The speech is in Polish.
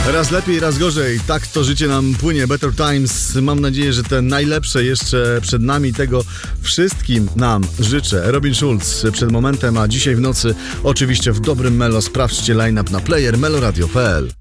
Raz lepiej, raz gorzej. Tak to życie nam płynie. Better Times. Mam nadzieję, że te najlepsze jeszcze przed nami. Tego wszystkim nam życzę. Robin Schulz przed momentem, a dzisiaj w nocy oczywiście w dobrym Melo. Sprawdźcie line-up na player meloradio.pl.